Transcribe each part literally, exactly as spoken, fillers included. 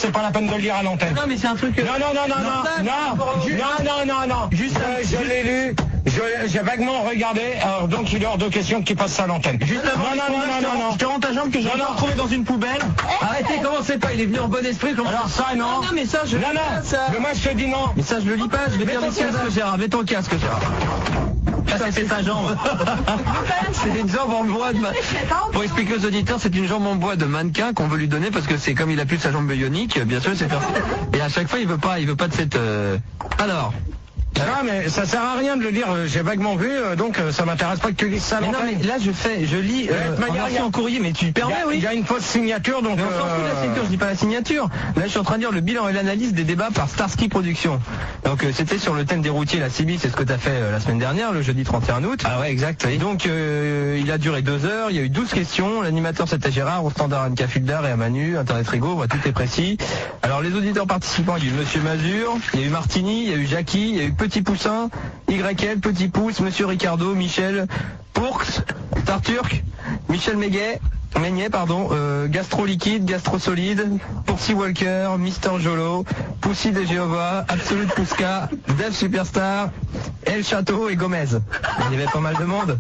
c'est pas la peine de le lire à l'antenne. Non, mais c'est un truc... Non, non, non, non, non, non, non, non, non, non. Juste, euh, je l'ai lu. Je- J'ai vaguement regardé, alors donc il est hors de question qu'il passe ça à l'antenne. Juste avant, non, non, non, non, non, non. je te rends ta jambe que j'ai retrouvé dans une poubelle. Arrêtez, commencez pas, il est venu en bon esprit. Comment... Alors ça, non. Non, mais ça, je... Non, non, ça... mais moi je te dis non. Mais ça, je le lis pas, je vais Mets faire ton les casques, casque. Gérard. Mets ton casque, Gérard. Ça, c'est ta jambe. C'est une jambe en bois de... Ma... Pour expliquer aux auditeurs, c'est une jambe en bois de mannequin qu'on veut lui donner parce que c'est comme il a plus sa jambe bionique, bien sûr, c'est faire... Et à chaque fois, il veut pas, il veut pas de cette... Euh... Alors... Non, mais ça sert à rien de le lire, j'ai vaguement vu, euh, donc euh, ça m'intéresse pas que tu lises ça à Mais non, l'antenne. mais là, je fais, je lis euh, de toute en manière, il y version a- courrier, mais tu Il y permets, a- oui. il y a une fausse signature, donc... Mais on s'en fout de la signature, je dis pas la signature. Là, je suis en train de dire le bilan et l'analyse des débats par Starsky Productions. Donc, euh, c'était sur le thème des routiers, la C B I, c'est ce que tu as fait euh, la semaine dernière, le jeudi trente et un août. Ah ouais, exact, oui. Donc, euh, il a duré deux heures, il y a eu douze questions. L'animateur, c'était Gérard, au standard Anka Fildar et à Manu, Internet Rigo, voilà, tout est précis. Alors, les auditeurs participants, il y a eu Monsieur Mazur, il y a eu Martini, il y a eu Jackie, il y a eu Petit Poussin, Y L, Petit Pouce, Monsieur Ricardo, Michel, Pourx, Tarturk, Michel Méguet, Meignet, pardon, euh, Gastro Liquide, Gastro Solide, Pourcy Walker, Mister Jolo, Poussy de Jéhovah, Absolute Pouska, Dev Superstar, El Château et Gomez. Il y avait pas mal de monde.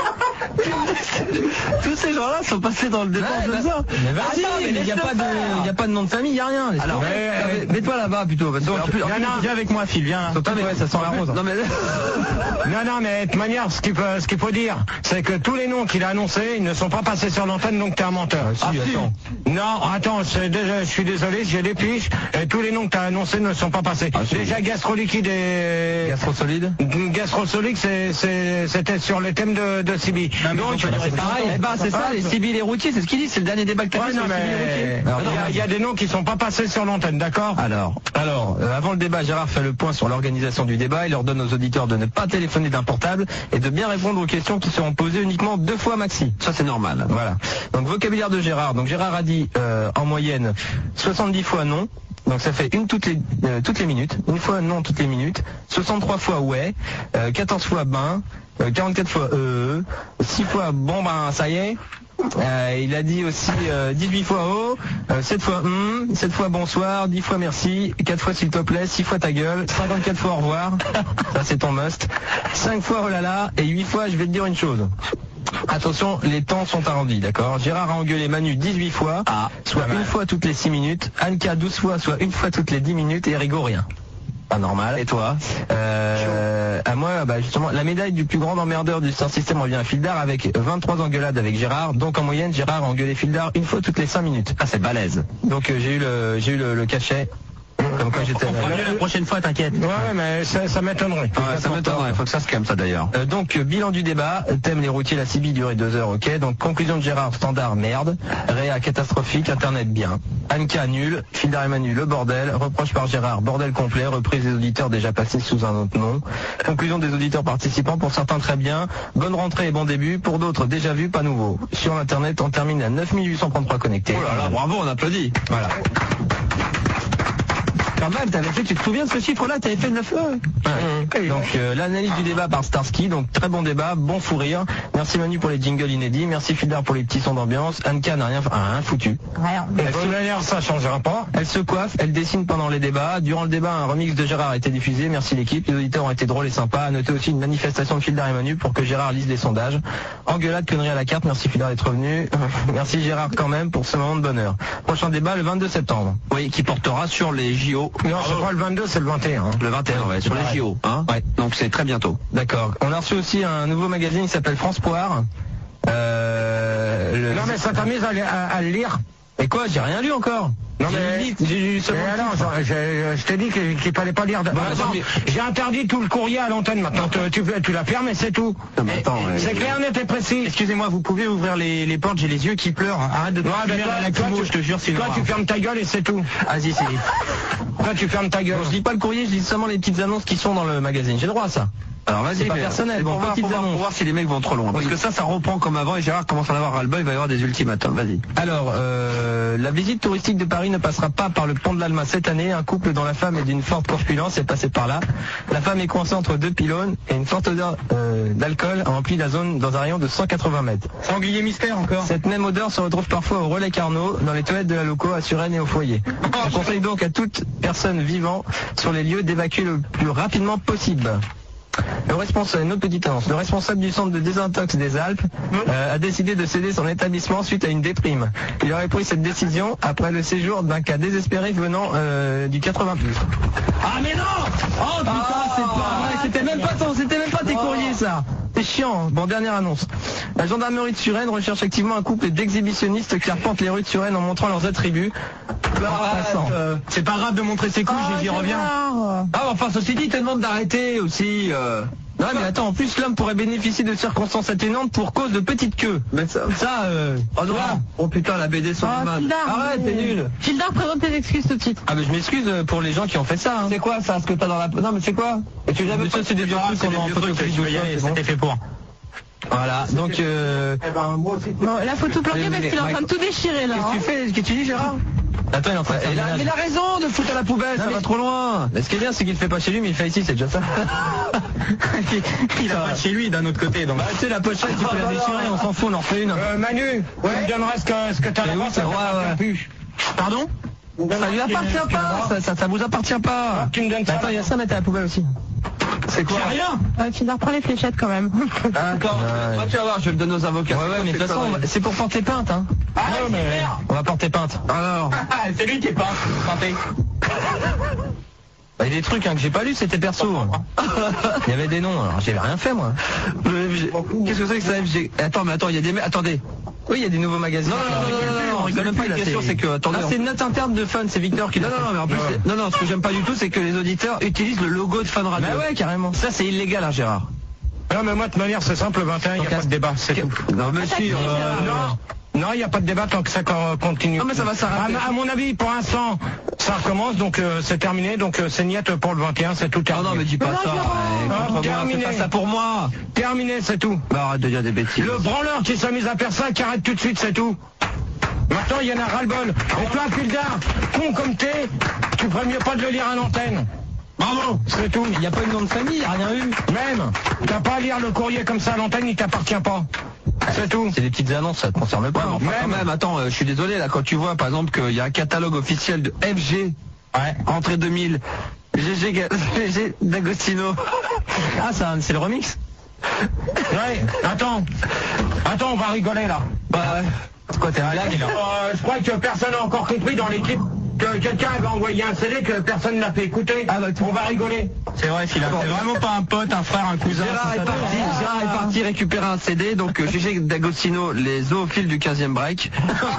Tous ces gens-là sont passés dans le débat Ouais, de ça. mais vas-y, Attends, mais il n'y a, pas de- il y a pas de nom de famille, il n'y a rien. Alors, Mais, mais- euh, mets-toi là-bas plutôt. Parce que, en plus, en viens plus, là. viens avec moi, Phil, viens. Surtout, Ouais, ouais, ça sent la rose. Non mais Non, non, mais de toute manière, ce qu'il faut, ce qu'il faut dire, c'est que tous les noms qu'il a annoncés, ils ne sont pas passés sur l'antenne, donc t'es un menteur. Ah, si, attends. Non, attends, c'est déjà, je suis désolé, j'ai des fiches, et tous les noms que t'as annoncés ne sont pas passés. Ah, si. Déjà, Gastro Liquide et... Gastro Solide. Gastro Solide, c'est- c'est- c'était sur les thèmes de, de C B I. Donc, C'est pareil, eh ben, c'est ça, les civils et les routiers, c'est ce qu'ils disent, c'est le dernier débat que t'as Ouais, fait non, sur les civils et les mais routiers. il Alors, y, a- il y a des noms qui sont pas passés sur l'antenne, d'accord? Alors, alors euh, avant le débat, Gérard fait le point sur l'organisation du débat. Il leur donne aux auditeurs de ne pas téléphoner d'un portable et de bien répondre aux questions qui seront posées uniquement deux fois maxi. Ça, c'est normal. Voilà. Donc, vocabulaire de Gérard. Donc, Gérard a dit euh, en moyenne soixante-dix fois non. Donc ça fait une toutes les euh, toutes les minutes, une fois non toutes les minutes, soixante-trois fois ouais, euh, quatorze fois ben, euh, quarante-quatre fois euh, six fois bon ben ça y est. Euh, il a dit aussi euh, dix-huit fois oh, euh, sept fois hum, sept fois bonsoir, dix fois merci, quatre fois s'il te plaît, six fois ta gueule, cinquante-quatre fois au revoir, ça c'est ton must, cinq fois oh là là et huit fois je vais te dire une chose. Attention, les temps sont arrondis, d'accord? Gérard a engueulé Manu dix-huit fois, Ah, soit une fois toutes les six minutes, Anka douze fois, soit une fois toutes les dix minutes, et Rigo rien. Pas normal. Et toi? euh, À moi, bah justement, la médaille du plus grand emmerdeur du Star System revient à Fildar avec vingt-trois engueulades avec Gérard. Donc en moyenne, Gérard a engueulé Fildar une fois toutes les cinq minutes. Ah, c'est balèze. Donc euh, j'ai eu le j'ai eu le, le cachet. Comme quand j'étais. La prochaine fois, t'inquiète. Ouais, ouais, mais ça, ça m'étonnerait. Ouais, ça m'étonnerait, faut que ça se calme ça d'ailleurs. Euh, donc euh, bilan du débat, thème les routiers, la C B I durait deux heures, ok. Donc conclusion de Gérard, standard merde, Réa catastrophique, internet bien, Anka nul, Fildar et Manu le bordel, reproche par Gérard, bordel complet, reprise des auditeurs déjà passés sous un autre nom, conclusion des auditeurs participants, pour certains très bien, bonne rentrée et bon début, pour d'autres déjà vu, pas nouveau. Sur l'internet on termine à neuf mille huit cent trente-trois connectés. Oh là là, bravo, on applaudit. Voilà. Quand même, t'avais fait, tu te souviens de ce chiffre-là, t'avais fait neuf heures. Ouais. Donc euh, l'analyse du débat par Starsky, donc très bon débat, bon fou rire. Merci Manu pour les jingles inédits, merci Fildar pour les petits sons d'ambiance. Anka n'a rien, ah, rien foutu. Rien. De toute manière, ça changera pas. Elle se coiffe, elle dessine pendant les débats. Durant le débat, un remix de Gérard a été diffusé. Merci l'équipe. Les auditeurs ont été drôles et sympas. À noter aussi une manifestation de Fildar et Manu pour que Gérard lise les sondages. Engueulade, connerie à la carte. Merci Fildar d'être revenu. Merci Gérard quand même pour ce moment de bonheur. Prochain débat le vingt-deux septembre. Oui, qui portera sur les J O. Non, c'est pas le vingt-deux, c'est le vingt et un. Le vingt et un, ouais, sur les J O. Hein Ouais. Donc c'est très bientôt. D'accord. On a reçu aussi un nouveau magazine qui s'appelle France Poire. Euh, le- Non, mais ça t'amuse à, à, à le lire. Et quoi, j'ai rien lu encore. Non, J'ai mais- lu- j'ai lu Mais seulement le alors, titre. je, je- je t'ai dit que- qu'il fallait pas lire. de- Bah, Attends, attends, mais- j'ai interdit tout le courrier à l'antenne maintenant. Tu, tu, tu la fermes et c'est tout. Non, mais attends, ouais. C'est clair, net et précis. Excusez-moi, vous pouvez ouvrir les, les portes, j'ai les yeux qui pleurent. Arrête de te Ouais, mais fumer toi, à la toi, Kumo, tu- je te jure, c'est une Toi, tu horreur. fermes ta gueule et c'est tout. Vas-y, c'est... Toi, tu fermes ta gueule. Bon, je lis pas le courrier, je lis seulement les petites annonces qui sont dans le magazine. J'ai le droit à ça. Alors vas-y, C'est pas mais personnel, bon, bon, pour, petites pour, voir, annonces. pour voir si les mecs vont trop loin. Parce Oui. que ça, ça reprend comme avant et Gérard commence à en avoir ras-le-bol, il va y avoir des ultimatums. Vas-y. Alors, euh, la visite touristique de Paris ne passera pas par le pont de l'Alma cette année. Un couple dont la femme est d'une forte corpulence est passé par là. La femme est coincée entre deux pylônes et une forte odeur euh, d'alcool a rempli la zone dans un rayon de cent quatre-vingts mètres. Sanglier mystère encore. Cette même odeur se retrouve parfois au Relais Carnot, dans les toilettes de la loco, à Suresnes et au foyer. On conseille donc à toute personne vivant sur les lieux d'évacuer le plus rapidement possible. Le responsable, une autre petite annonce. Le responsable du centre de désintox des Alpes euh, a décidé de céder son établissement suite à une déprime. Il aurait pris cette décision après le séjour d'un cas désespéré venant euh, du quatre-vingt-douze. Ah mais non. Oh putain, Ah, c'est pas vrai. c'était même pas ton, c'était même pas tes courriers ça. C'est chiant. Bon, dernière annonce. La gendarmerie de Suresnes recherche activement un couple d'exhibitionnistes qui arpentent les rues de Suresnes en montrant leurs attributs. Passant. Euh, c'est pas grave de montrer ses couilles, j'y reviens. Ah, enfin, ceci dit, il te demande d'arrêter aussi. Euh... Non mais attends, en plus l'homme pourrait bénéficier de circonstances atténuantes pour cause de petite queue. Mais ça... Ça, euh... Oh non. voilà. Oh putain, la B D sont Ah, mal. Fildar, Arrête, t'es nul. Fildar, présente tes excuses tout de suite. Ah mais je m'excuse pour les gens qui ont fait ça. Hein. C'est quoi ça, ce que t'as dans la... Non, mais c'est quoi? Et tu Mais ça c'est des vieux trucs qu'on a en photocopie, je vais y aller, c'était fait pour. Voilà, donc euh... Bon, la photo planquée Mais- parce qu'il est en train de tout déchirer là. Qu'est-ce que tu hein. fais? Qu'est-ce que tu dis, Gérard? Attends, il est en train de faire il, le a, ménage. il a raison de foutre à la poubelle, Non, ça mais- va trop loin. Mais ce qui est bien, c'est qu'il le fait pas chez lui, mais il le fait ici, c'est déjà ça. Il a pas de chez lui d'un autre côté. Donc. Bah, tu sais, la pochette, tu peux la déchirer, on s'en fout, on en refait une. Euh, Manu, tu me donneras ce que, ce que t'as Mais là-bas, oui, ça c'est vrai, t'appartient ouais. plus. Pardon? Ça lui appartient pas, ça, ça, ça vous appartient pas. Tu me donnes ça. Attends, il y a ça à mettre à la poubelle aussi. C'est quoi? J'ai rien. Ouais, Fildar, prends les fléchettes quand même. D'accord. Ouais. Ah, tu vas voir, je vais le donner aux avocats. Ouais, ouais, mais de toute façon, on va- c'est pour porter plainte, hein. Ah, mais... On va porter plainte. Alors, Ah, c'est lui qui est pas santé. Bah, il y a des trucs hein, que j'ai pas lu, c'était perso. Il y avait des noms, alors j'avais rien fait, moi. qu'est-ce que c'est que ça, F G? Attends, mais attends, il y a des... Attendez. Oui, il y a des nouveaux magazines. Non, non, non, non, non, non, on rigole même pas, la question, c'est que... Attendez, Ah, on- c'est une note interne de Fun, c'est Victor qui Non, l'a non, fait. non, mais en plus, c'est- non, non, ce que j'aime pas du tout, c'est que les auditeurs utilisent le logo de Fun Radio. Bah ouais, carrément. Ça, c'est illégal, hein, Gérard. Non, mais moi, de toute manière, c'est simple, le vingt et un, il n'y a pas de débat, c'est tout. Non, monsieur, euh, Non, non, il n'y a pas de débat tant que ça co- continue. Non, mais ça va s'arrêter. À, à mon avis, pour l'instant, ça recommence, donc euh, c'est terminé, donc euh, c'est niette pour le vingt et un, c'est tout non, terminé. non, mais dis pas Mais non, ça. Gérard. Ouais, Ah, contre moi, terminé. fais pas ça pour moi. Terminé, c'est tout. Bah, arrête de dire des bêtises. Le branleur qui s'amuse à faire ça, qui arrête tout de suite, c'est tout. Maintenant, il y en a ras-le-bol. Et toi, Fildar, con comme t'es, tu ferais mieux pas de le lire à l'antenne. Bravo, c'est tout. Il n'y a pas eu de nom de famille, il n'y a rien eu. Même, t'as pas à lire le courrier comme ça à l'antenne, il t'appartient pas. C'est tout. C'est des petites annonces, ça te concerne pas. Ouais, mais enfin, quand Même. même, attends, euh, je suis désolé, là, quand tu vois, par exemple, qu'il y a un catalogue officiel de F G, Ouais. entrée deux mille, G G, Ga- G G D'Agostino. Ah, ça, c'est le remix. Ouais, attends. Attends, on va rigoler là. Bah, ouais. C'est quoi, t'es un lag là? Euh, je crois que personne n'a encore compris dans l'équipe que quelqu'un avait envoyé un C D que personne n'a fait écouter. Ah, bah, tout- On va rigoler. C'est vrai, Phil, c'est vraiment pas un pote, un frère, un cousin. Gérard c'est est ça, parti, t'as- Gérard est parti récupérer un C D, donc euh, G G D'Agostino, les zoophiles du quinzième break.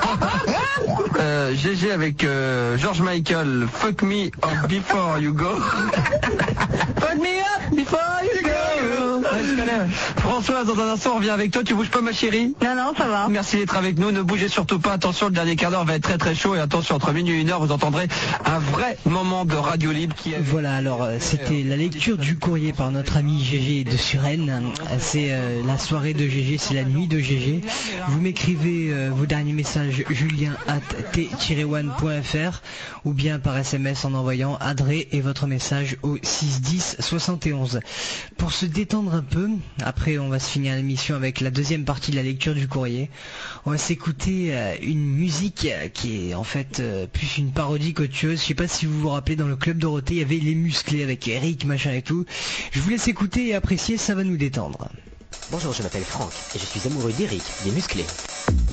euh, G G avec euh, George Michael, Fuck Me Up Before You Go. Fuck me up before you go. Ouais, je connais. Françoise, dans un instant, on revient avec toi. Tu bouges pas, ma chérie? Non, non, ça va. Merci d'être avec nous. Ne bougez surtout pas. Attention, le dernier quart d'heure va être très très chaud. Et attention, entre minuit et une heure, vous entendrez un vrai moment de radio libre qui est... Voilà, alors euh, c'était la lecture du courrier par notre ami G G de Suresnes. Euh, C'est euh, la soirée de G G, c'est la nuit de G G. Vous m'écrivez euh, vos derniers messages julien arobase t tiret one point f r ou bien par S M S en envoyant Adré et votre message au six dix soixante et onze. Pour se détendre un peu, après on va se finir l'émission avec la deuxième partie de la lecture du courrier. On va s'écouter euh, une musique euh, qui est en fait euh, plus une parodie qu'autre chose. Je sais pas si vous vous rappelez, dans le Club Dorothée, il y avait Les Musclés avec Eric, machin et tout. Je vous laisse écouter et apprécier, ça va nous détendre. Bonjour, je m'appelle Franck et je suis amoureux d'Eric, des musclés.